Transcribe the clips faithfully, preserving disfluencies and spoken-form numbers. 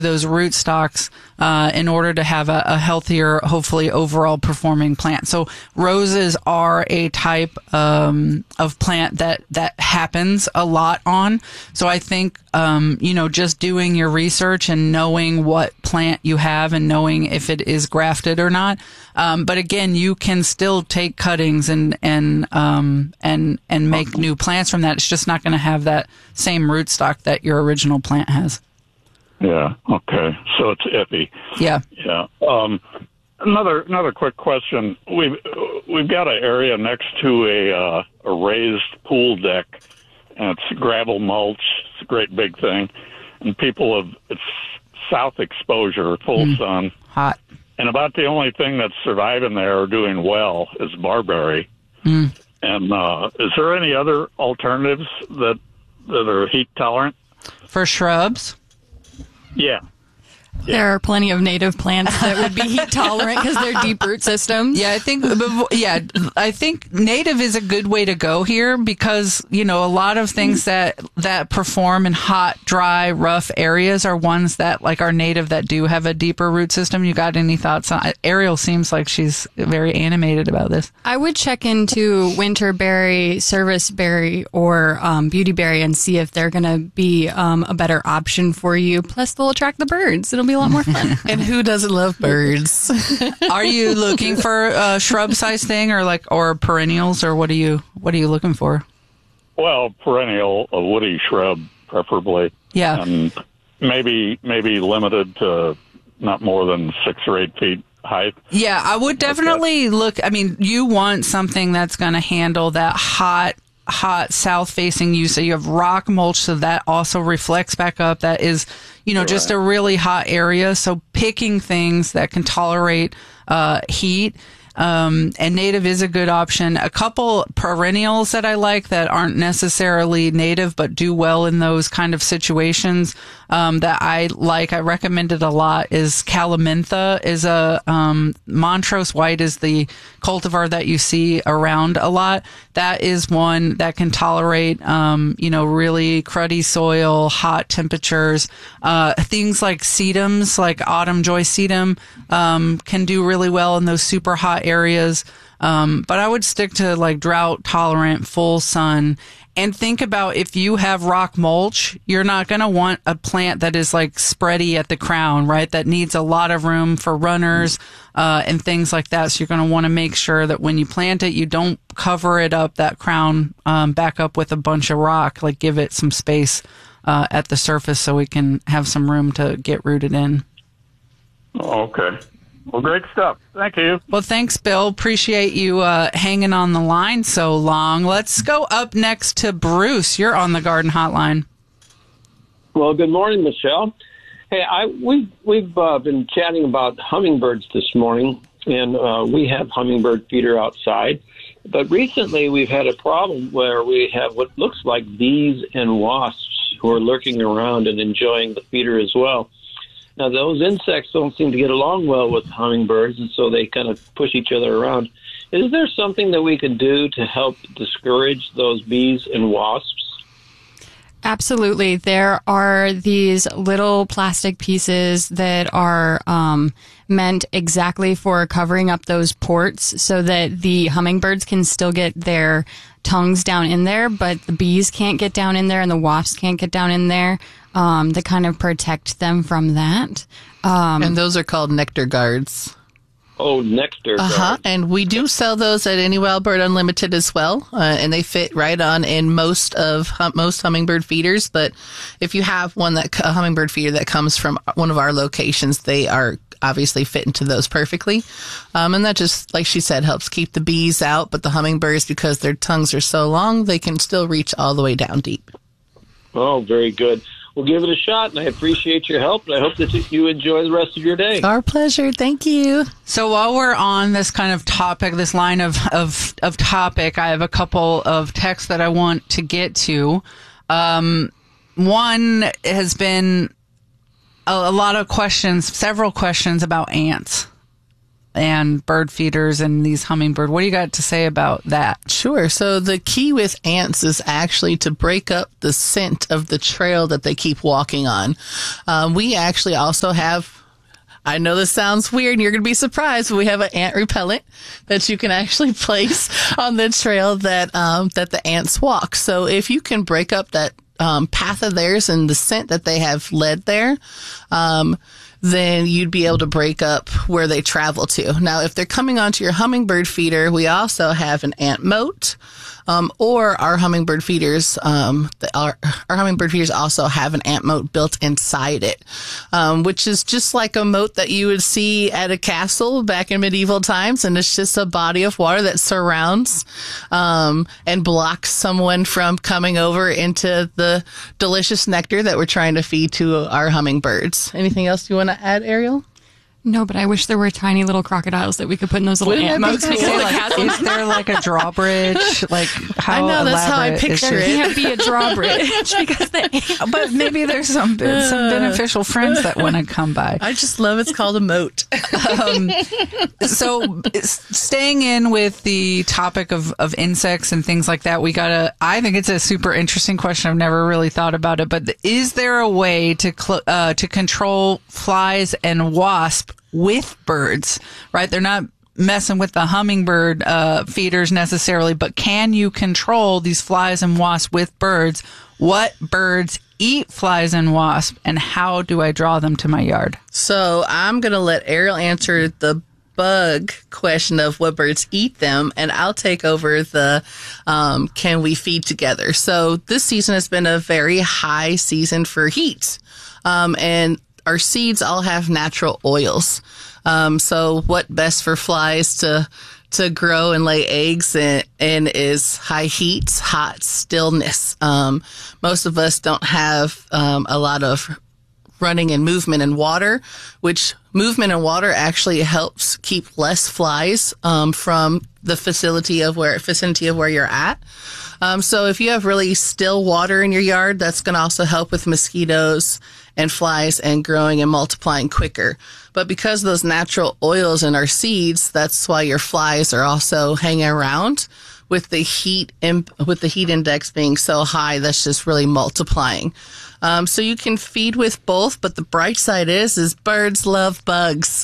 those rootstocks uh, in order to have a, a healthier, hopefully overall performing plant. So roses are a type um, of plant that that happens a lot on. So I think um, you know, just doing your research and knowing what plant you have and knowing if it is grafted or not. Um, but again, you can still take cuttings and and um, and and make new plants from that. It's just not going to have that same rootstock that your original plant has. Yeah. Okay. So it's iffy. Yeah. Yeah. Um, another another quick question. We've we've got an area next to a uh, a raised pool deck, and it's gravel mulch. It's a great big thing, and people have it's south exposure, full mm. sun, hot, and about the only thing that's surviving there or doing well is barberry. Mm. And uh, is there any other alternatives that that are heat tolerant for shrubs? Yeah. Yeah. There are plenty of native plants that would be heat tolerant because they're deep root systems. Yeah, I think. Yeah, I think native is a good way to go here because you know a lot of things that that perform in hot, dry, rough areas are ones that like are native that do have a deeper root system. You got any thoughts on? Ariel seems like she's very animated about this. I would check into winterberry, serviceberry, or um, beautyberry and see if they're going to be um, a better option for you. Plus, they'll attract the birds. It'll be a lot more fun. And who doesn't love birds? Are you looking for a shrub size thing or like or perennials or what are you what are you looking for? Well, perennial, a woody shrub preferably. Yeah. And maybe maybe limited to not more than six or eight feet height. Yeah, I would definitely look. I mean, you want something that's going to handle that hot hot south facing you, so you have rock mulch, so that also reflects back up. That is, you know, right. just a really hot area. So picking things that can tolerate uh, heat. Um, and native is a good option. A couple perennials that I like that aren't necessarily native but do well in those kind of situations um, that I like, I recommend it a lot, is Calamintha is a, um, Montrose White is the cultivar that you see around a lot. That is one that can tolerate, um, you know, really cruddy soil, hot temperatures. Uh, things like sedums, like autumn joy sedum, um, can do really well in those super hot areas. Um, but I would stick to like drought tolerant, full sun. And think about if you have rock mulch, you're not going to want a plant that is like spready at the crown, right? That needs a lot of room for runners, uh, and things like that. So you're going to want to make sure that when you plant it, you don't cover it up, that crown, um, back up with a bunch of rock, like give it some space, uh, at the surface so we can have some room to get rooted in. Okay. Well, great stuff. Thank you. Well, thanks, Bill. Appreciate you uh, hanging on the line so long. Let's go up next to Bruce. You're on the Garden Hotline. Well, good morning, Michelle. Hey, I we've we've uh, been chatting about hummingbirds this morning, and uh, we have hummingbird feeder outside. But recently, we've had a problem where we have what looks like bees and wasps who are lurking around and enjoying the feeder as well. Now, those insects don't seem to get along well with hummingbirds, and so they kind of push each other around. Is there something that we can do to help discourage those bees and wasps? Absolutely. There are these little plastic pieces that are um, meant exactly for covering up those ports so that the hummingbirds can still get their tongues down in there, but the bees can't get down in there and the wasps can't get down in there. Um, to kind of protect them from that. Um, and those are called nectar guards. Oh, nectar guards. Uh-huh. And we do sell those at Any Wild Bird Unlimited as well. Uh, and they fit right on in most of hum- most hummingbird feeders. But if you have one that a hummingbird feeder that comes from one of our locations, they are obviously fit into those perfectly. Um, and that just, like she said, helps keep the bees out. But the hummingbirds, because their tongues are so long, they can still reach all the way down deep. Oh, very good. We'll give it a shot, and I appreciate your help, and I hope that you enjoy the rest of your day. Our pleasure. Thank you. So while we're on this kind of topic, this line of, of, of topic, I have a couple of texts that I want to get to. Um, one has been a, a lot of questions, several questions about ants. and bird feeders and these hummingbird. What do you got to say about that? Sure. So the key with ants is actually to break up the scent of the trail that they keep walking on. Um, we actually also have, I know this sounds weird and you're going to be surprised, but we have an ant repellent that you can actually place on the trail that, um, that the ants walk. So if you can break up that, um, path of theirs and the scent that they have led there, um, then you'd be able to break up where they travel to. Now, if they're coming onto your hummingbird feeder, we also have an ant moat, um, or our hummingbird feeders, um, the, our, our hummingbird feeders also have an ant moat built inside it, um, which is just like a moat that you would see at a castle back in medieval times. And it's just a body of water that surrounds, um, and blocks someone from coming over into the delicious nectar that we're trying to feed to our hummingbirds. Anything else you want to add, Ariel? No, but I wish there were tiny little crocodiles that we could put in those little Wouldn't ant that be moats. cool? next to the Like, castle. is there like a drawbridge? Like how I know, that's how I elaborate is picture it? There can't be a drawbridge because the But maybe there's some some beneficial friends that want to come by. I just love it's called a moat. Um, so s- staying in with the topic of, of insects and things like that, we gotta, I think it's a super interesting question. I've never really thought about it, but is there a way to, cl- uh, to control flies and wasps with birds, right? They're not messing with the hummingbird, uh, feeders necessarily, but can you control these flies and wasps with birds? What birds eat flies and wasps, and how do I draw them to my yard? So I'm going to let Ariel answer the bug question of what birds eat them, and I'll take over the um, can we feed together. So this season has been a very high season for heat, um, and our seeds all have natural oils. Um, so what best for flies to to grow and lay eggs in, in is high heat, hot stillness. Um, most of us don't have um, a lot of running and movement in water, which movement in water actually helps keep less flies um, from the facility of where vicinity of where you're at. Um, so if you have really still water in your yard, that's going to also help with mosquitoes and flies and growing and multiplying quicker. But because of those natural oils in our seeds, that's why your flies are also hanging around with the heat imp- with the heat index being so high. That's just really multiplying. Um, so you can feed with both, but the bright side is, is birds love bugs.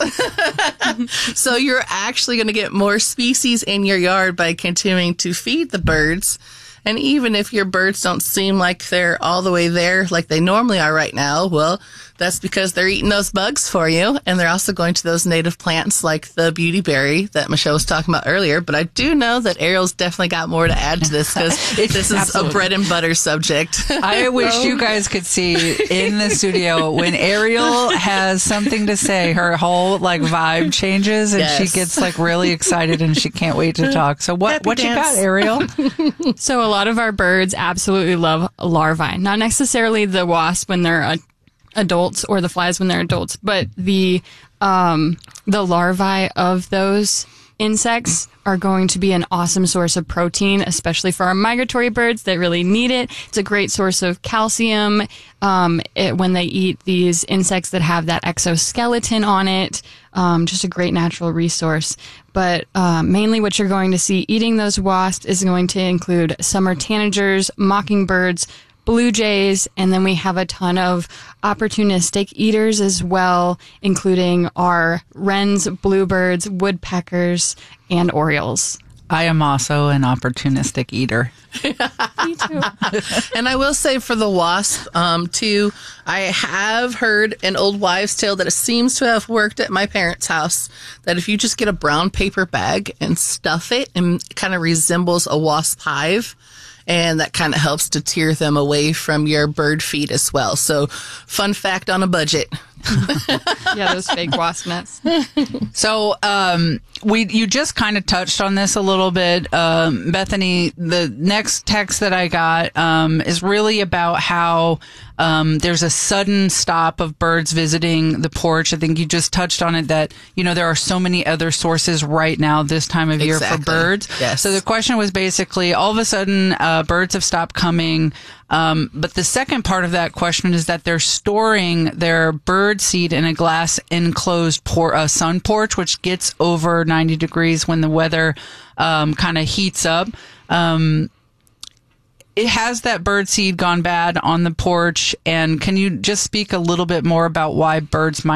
So you're actually going to get more species in your yard by continuing to feed the birds. And even if your birds don't seem like they're all the way there like they normally are right now, well, that's because they're eating those bugs for you. And they're also going to those native plants like the beautyberry that Michelle was talking about earlier. But I do know that Ariel's definitely got more to add to this because this is Absolutely. a bread and butter subject. I wish you guys could see in the studio when Ariel has something to say, her whole like vibe changes and Yes. she gets like really excited and she can't wait to talk. So what, Happy what you dance. got, Ariel? So a lot of our birds absolutely love larvae. Not necessarily the wasp when they're uh, adults or the flies when they're adults, but the um, the larvae of those insects are going to be an awesome source of protein, especially for our migratory birds that really need it. It's a great source of calcium um, it, when they eat these insects that have that exoskeleton on it. Um, just a great natural resource. But uh, mainly what you're going to see eating those wasps is going to include summer tanagers, mockingbirds, blue jays, and then we have a ton of opportunistic eaters as well, including our wrens, bluebirds, woodpeckers, and orioles. I am also an opportunistic eater. Me too. And I will say for the wasp, um, too, I have heard an old wives' tale that it seems to have worked at my parents' house, that if you just get a brown paper bag and stuff it, and it kind of resembles a wasp hive, and that kind of helps to tear them away from your bird feed as well. So, fun fact on a budget. Yeah, those fake wasp nests. So, um, we, you just kind of touched on this a little bit. Um, Bethany, the next text that I got, um, is really about how, Um, there's a sudden stop of birds visiting the porch. I think you just touched on it that, you know, there are so many other sources right now this time of year Exactly. for birds. Yes. So the question was basically all of a sudden uh, birds have stopped coming. Um, but the second part of that question is that they're storing their bird seed in a glass enclosed por- uh, sun porch, which gets over ninety degrees when the weather um, kind of heats up. Um, it has that bird seed gone bad on the porch, and can you just speak a little bit more about why birds might